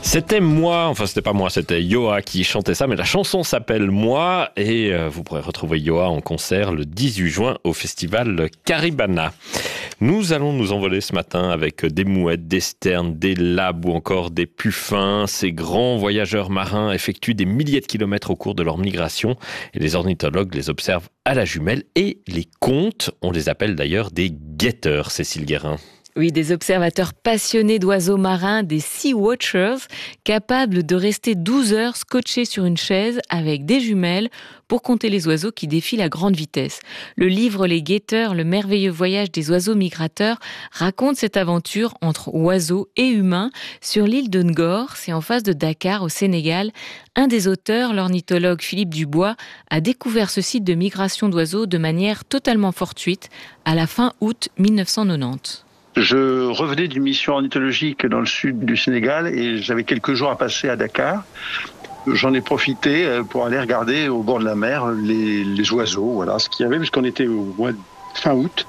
C'était moi, enfin c'était pas moi, c'était Yoa qui chantait ça, mais la chanson s'appelle Moi et vous pourrez retrouver Yoa en concert le 18 juin au festival Caribana. Nous allons nous envoler ce matin avec des mouettes, des sternes, des labs ou encore des puffins. Ces grands voyageurs marins effectuent des milliers de kilomètres au cours de leur migration et les ornithologues les observent à la jumelle et les comptent. On les appelle d'ailleurs des guetteurs, Cécile Guérin. Oui, des observateurs passionnés d'oiseaux marins, des Sea Watchers, capables de rester 12 heures scotchés sur une chaise avec des jumelles pour compter les oiseaux qui défilent à grande vitesse. Le livre Les Guetteurs, le merveilleux voyage des oiseaux migrateurs raconte cette aventure entre oiseaux et humains sur l'île de Ngor, c'est en face de Dakar au Sénégal. Un des auteurs, l'ornithologue Philippe Dubois, a découvert ce site de migration d'oiseaux de manière totalement fortuite à la fin août 1990. Je revenais d'une mission ornithologique dans le sud du Sénégal et j'avais quelques jours à passer à Dakar. J'en ai profité pour aller regarder au bord de la mer les oiseaux, voilà ce qu'il y avait, puisqu'on était au mois de fin août.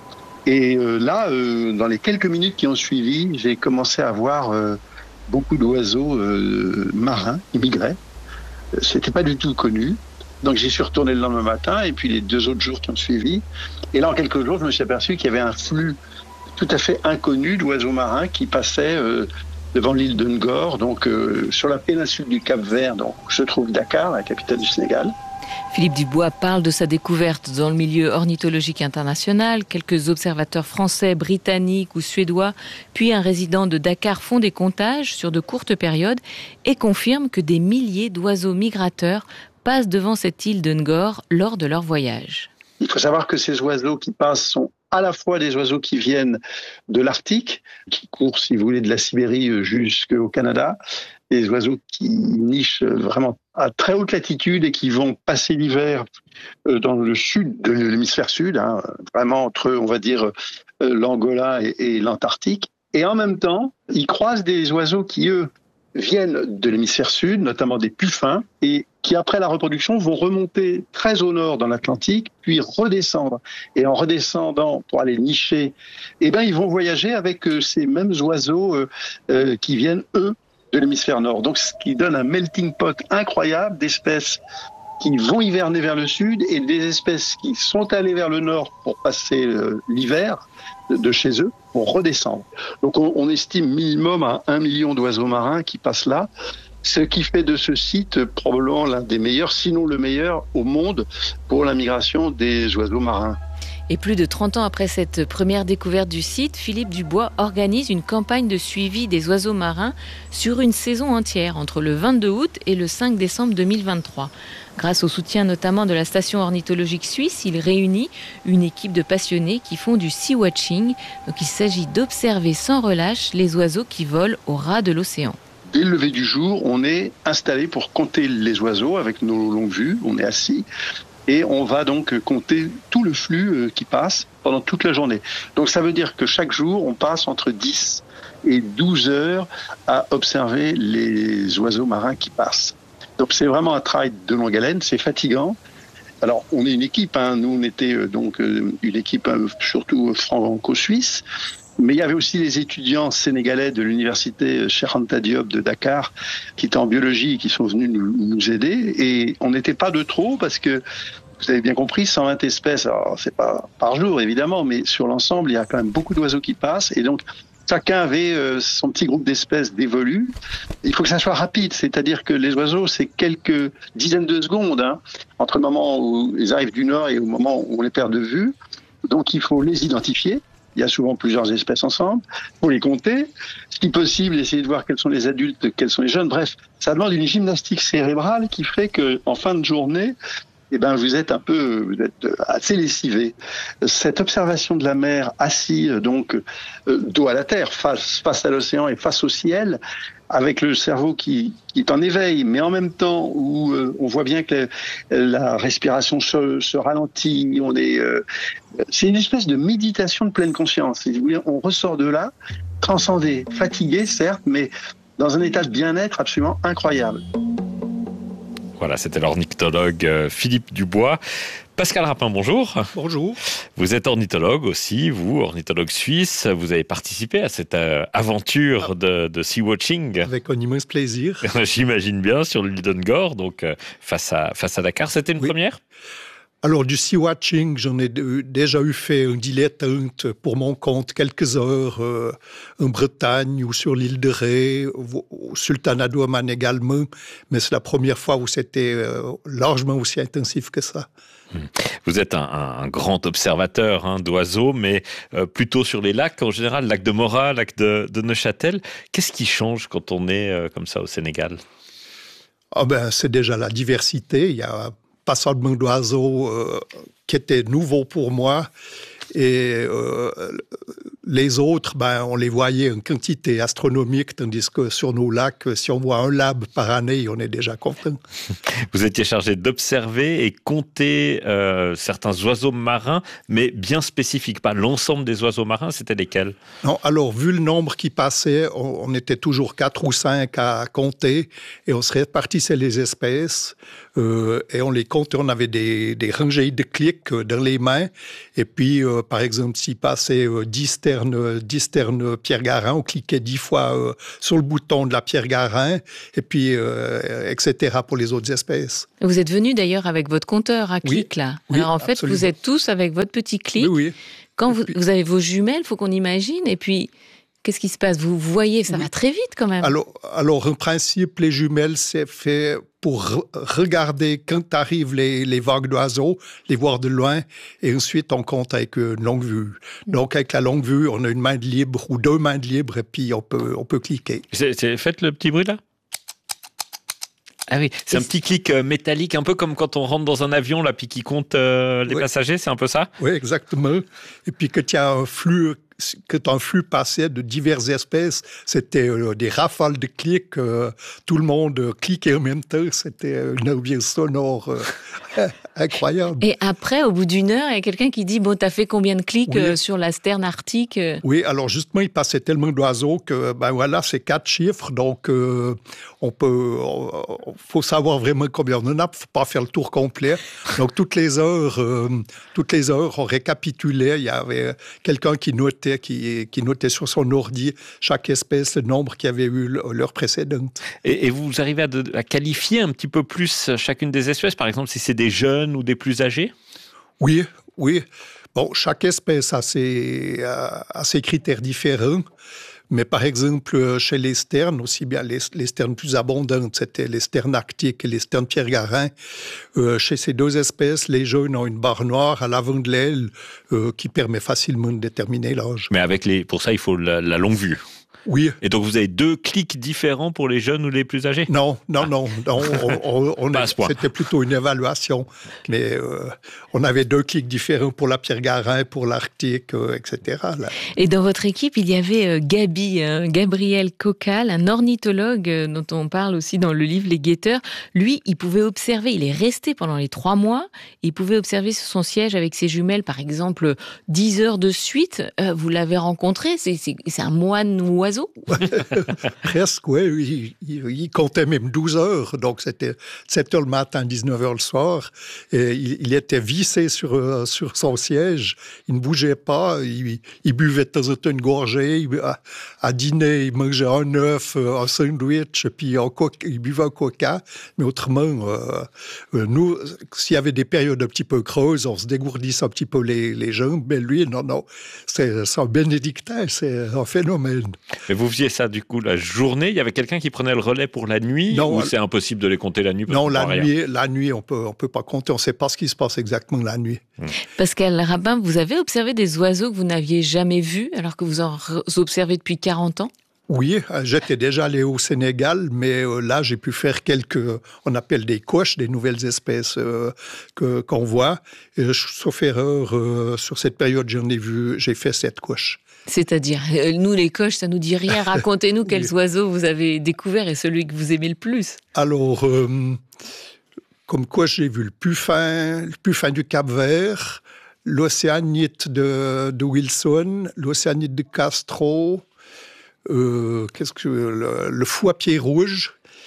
Et dans les quelques minutes qui ont suivi, j'ai commencé à voir beaucoup d'oiseaux marins qui migraient. C'était pas du tout connu. Donc j'y suis retourné le lendemain matin et puis les 2 autres jours qui ont suivi. Et là, en quelques jours, je me suis aperçu qu'il y avait un flux tout à fait inconnu d'oiseaux marins qui passaient devant l'île de Ngor, donc sur la péninsule du Cap-Vert, donc où se trouve Dakar, la capitale du Sénégal. Philippe Dubois parle de sa découverte dans le milieu ornithologique international. Quelques observateurs français, britanniques ou suédois, puis un résident de Dakar font des comptages sur de courtes périodes et confirment que des milliers d'oiseaux migrateurs passent devant cette île de Ngor lors de leur voyage. Il faut savoir que ces oiseaux qui passent sont à la fois des oiseaux qui viennent de l'Arctique, qui courent, si vous voulez, de la Sibérie jusqu'au Canada, des oiseaux qui nichent vraiment à très haute latitude et qui vont passer l'hiver dans le sud de l'hémisphère sud, vraiment entre, on va dire, l'Angola et l'Antarctique. Et en même temps, ils croisent des oiseaux qui, eux, viennent de l'hémisphère sud, notamment des puffins, et qui, après la reproduction, vont remonter très au nord dans l'Atlantique, puis redescendre. Et en redescendant pour aller nicher, ils vont voyager avec ces mêmes oiseaux qui viennent, eux, de l'hémisphère nord. Donc, ce qui donne un melting pot incroyable d'espèces qui vont hiverner vers le sud et des espèces qui sont allées vers le nord pour passer l'hiver de chez eux, pour redescendre. Donc on estime minimum à 1 million d'oiseaux marins qui passent là, ce qui fait de ce site probablement l'un des meilleurs, sinon le meilleur au monde pour la migration des oiseaux marins. Et plus de 30 ans après cette première découverte du site, Philippe Dubois organise une campagne de suivi des oiseaux marins sur une saison entière, entre le 22 août et le 5 décembre 2023. Grâce au soutien notamment de la station ornithologique suisse, il réunit une équipe de passionnés qui font du sea watching. Donc il s'agit d'observer sans relâche les oiseaux qui volent au ras de l'océan. Dès le lever du jour, on est installé pour compter les oiseaux avec nos longues vues, on est assis. Et on va donc compter tout le flux qui passe pendant toute la journée. Donc ça veut dire que chaque jour, on passe entre 10 et 12 heures à observer les oiseaux marins qui passent. Donc c'est vraiment un travail de longue haleine, c'est fatigant. Alors on est une équipe, nous on était donc une équipe surtout franco-suisse. Mais il y avait aussi les étudiants sénégalais de l'université Cheikh Anta Diop de Dakar qui étaient en biologie et qui sont venus nous aider. Et on n'était pas de trop parce que, vous avez bien compris, 120 espèces, alors c'est pas par jour évidemment, mais sur l'ensemble, il y a quand même beaucoup d'oiseaux qui passent. Et donc, chacun avait son petit groupe d'espèces dévolu. Il faut que ça soit rapide, c'est-à-dire que les oiseaux, c'est quelques dizaines de secondes entre le moment où ils arrivent du nord et au moment où on les perd de vue. Donc, il faut les identifier. Il y a souvent plusieurs espèces ensemble. Il faut les compter. Si possible, essayer de voir quels sont les adultes, quels sont les jeunes. Bref, ça demande une gymnastique cérébrale qui fait qu'en fin de journée, vous êtes assez lessivé. Cette observation de la mer assis, dos à la terre, face à l'océan et face au ciel, avec le cerveau qui est en éveil, mais en même temps où on voit bien que la respiration se ralentit, c'est une espèce de méditation de pleine conscience. Si vous voulez, on ressort de là, transcendé, fatigué certes, mais dans un état de bien-être absolument incroyable. Voilà, c'était l'ornithologue Philippe Dubois. Pascal Rapin, bonjour. Bonjour. Vous êtes ornithologue aussi, vous, ornithologue suisse. Vous avez participé à cette aventure de sea-watching. Avec un immense plaisir. J'imagine bien, sur l'île d'Ungor, donc face à Dakar. C'était une première ? Alors, du sea-watching, j'en ai déjà fait un dilettante pour mon compte, quelques heures en Bretagne ou sur l'île de Ré, au Sultanat d'Oman également, mais c'est la première fois où c'était largement aussi intensif que ça. Vous êtes un grand observateur d'oiseaux, mais plutôt sur les lacs, en général, lac de Morat, lac de Neuchâtel. Qu'est-ce qui change quand on est comme ça au Sénégal ? C'est déjà la diversité, il y a pas seulement d'oiseaux qui étaient nouveaux pour moi. Et les autres, on les voyait en quantité astronomique, tandis que sur nos lacs, si on voit un lab par année, on est déjà content. Vous étiez chargé d'observer et compter certains oiseaux marins, mais bien spécifiques, pas l'ensemble des oiseaux marins, c'était lesquels ? Non, alors, vu le nombre qui passait, on était toujours 4 ou 5 à compter, et on se répartissait les espèces, et on les comptait, on avait des rangées de clics dans les mains, et puis, par exemple, s'il passait 10 ternes Pierre Garin, on cliquait 10 fois sur le bouton de la Pierre Garin, et puis, etc. pour les autres espèces. Vous êtes venu d'ailleurs avec votre compteur à clics, là. Oui, alors en fait, absolument. vous êtes tous avec votre petit clic. Oui. Quand vous avez vos jumelles, il faut qu'on imagine, et puis... Qu'est-ce qui se passe ? Vous voyez, ça va très vite quand même. Alors, en principe, les jumelles, c'est fait pour regarder quand arrivent les vagues d'oiseaux, les voir de loin, et ensuite on compte avec une longue vue. Donc, avec la longue vue, on a une main de libre ou 2 mains de libre, et puis on peut cliquer. Faites le petit bruit là ? Ah oui, c'est un petit clic métallique, un peu comme quand on rentre dans un avion, là, puis qui compte les passagers, c'est un peu ça ? Oui, exactement. Et puis, quand il y a un flux passait de diverses espèces, c'était des rafales de clics, tout le monde cliquait en même temps, c'était une ambiance sonore incroyable. Et après, au bout d'une heure, il y a quelqu'un qui dit, t'as fait combien de clics sur la sterne arctique ? Oui, alors justement, il passait tellement d'oiseaux que, c'est 4 chiffres, donc faut savoir vraiment combien on en a, faut pas faire le tour complet. Donc, toutes les heures, on récapitulait, il y avait quelqu'un qui notait sur son ordi chaque espèce, le nombre qu'il y avait eu l'heure précédente. Et vous arrivez à qualifier un petit peu plus chacune des espèces, par exemple, si c'est des jeunes ou des plus âgés ? Oui. Bon, chaque espèce a ses critères différents. Mais par exemple, chez les sternes, aussi bien les sternes plus abondantes, c'était les sternes arctiques et les sternes Pierre Garin. Chez ces 2 espèces, les jeunes ont une barre noire à l'avant de l'aile qui permet facilement de déterminer l'âge. Mais pour ça, il faut la longue vue. Oui. Et donc, vous avez 2 clics différents pour les jeunes ou les plus âgés ? Non. C'était plutôt une évaluation. Mais on avait 2 clics différents pour la Pierre Garin, pour l'Arctique, etc. Là. Et dans votre équipe, il y avait Gabriel Cocal, un ornithologue dont on parle aussi dans le livre Les Guetteurs. Lui, il pouvait observer, il est resté pendant les 3 mois, il pouvait observer sur son siège avec ses jumelles, par exemple, 10 heures de suite. Vous l'avez rencontré, c'est un moine oiseau. Presque, oui. Il comptait même 12 heures. Donc, c'était 7 heures le matin, 19 heures le soir. Et il était vissé sur son siège. Il ne bougeait pas. Il buvait de temps en temps une gorgée. À dîner, il mangeait un œuf, un sandwich, puis il buvait un coca. Mais autrement, nous, s'il y avait des périodes un petit peu creuses, on se dégourdissait un petit peu les jambes. Mais lui, non. C'est un bénédictin. C'est un phénomène. Et vous faisiez ça, du coup, la journée ? Il y avait quelqu'un qui prenait le relais pour la nuit ? Non, ou c'est impossible de les compter la nuit ? Non, la nuit, on peut pas compter. On ne sait pas ce qui se passe exactement la nuit. Pascal Rapin, vous avez observé des oiseaux que vous n'aviez jamais vus, alors que vous en observez depuis 40 ans ? Oui, j'étais déjà allé au Sénégal, mais là, j'ai pu faire on appelle des coches, des nouvelles espèces qu'on voit. Et, sauf erreur, sur cette période, j'ai fait 7 coches. C'est-à-dire, nous les coches, ça nous dit rien. Racontez-nous quels oiseaux vous avez découverts et celui que vous aimez le plus. Alors, comme coche, j'ai vu le puffin du Cap-Vert, l'océanite de Wilson, l'océanite de Castro, le fou à pied rouge.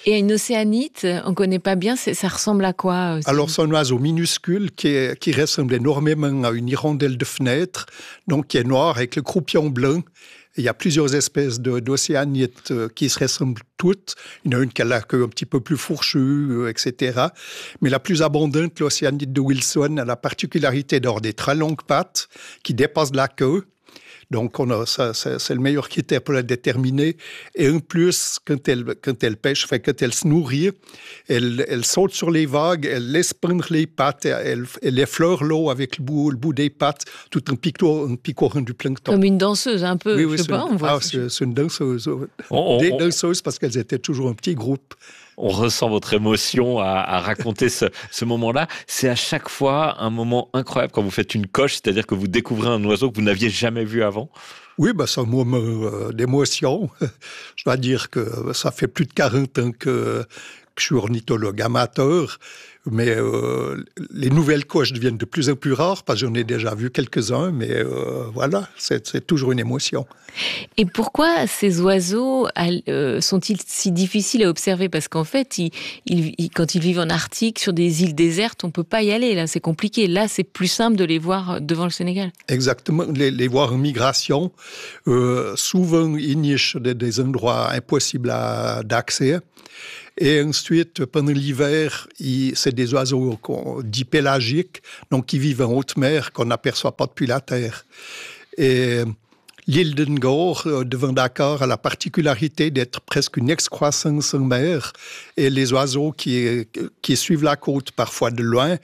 Et une océanite, on ne connaît pas bien, ça ressemble à quoi aussi? Alors, c'est un oiseau minuscule qui ressemble énormément à une hirondelle de fenêtre, donc qui est noir avec le croupion blanc. Il y a plusieurs espèces d'océanites qui se ressemblent toutes. Il y en a une qui a la queue un petit peu plus fourchue, etc. Mais la plus abondante, l'océanite de Wilson, a la particularité d'avoir des très longues pattes qui dépassent la queue. Donc, c'est le meilleur critère pour la déterminer. Et en plus, quand elle pêche, quand elle se nourrit, elle saute sur les vagues, elle laisse pendre les pattes, elle effleure l'eau avec le bout des pattes, tout en picorant du plancton. Comme une danseuse, un peu, oui, je sais pas. On voit c'est une danseuse. Des danseuses, parce qu'elles étaient toujours un petit groupe. On ressent votre émotion à raconter ce moment-là. C'est à chaque fois un moment incroyable quand vous faites une coche, c'est-à-dire que vous découvrez un oiseau que vous n'aviez jamais vu avant. Oui, c'est un moment d'émotion. Je dois dire que ça fait plus de 40 ans que je suis ornithologue amateur, mais les nouvelles coches deviennent de plus en plus rares, parce que j'en ai déjà vu quelques-uns, mais voilà, c'est toujours une émotion. Et pourquoi ces oiseaux sont-ils si difficiles à observer? Parce qu'en fait, quand ils vivent en Arctique, sur des îles désertes, on ne peut pas y aller. Là, c'est compliqué. Là, c'est plus simple de les voir devant le Sénégal. Exactement. Les voir en migration, souvent, ils nichent des endroits impossibles d'accès. Et ensuite, pendant l'hiver, c'est des oiseaux dits pélagiques, donc qui vivent en haute mer, qu'on n'aperçoit pas depuis la terre. Et l'île de Ngor, devant Dakar, a la particularité d'être presque une excroissance en mer. Et les oiseaux qui suivent la côte, parfois de loin,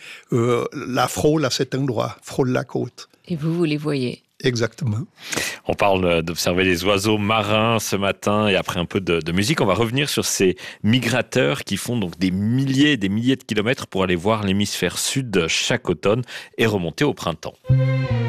la frôlent à cet endroit, frôlent la côte. Et vous les voyez? Exactement. On parle d'observer les oiseaux marins ce matin et après un peu de musique, on va revenir sur ces migrateurs qui font donc des milliers de kilomètres pour aller voir l'hémisphère sud chaque automne et remonter au printemps.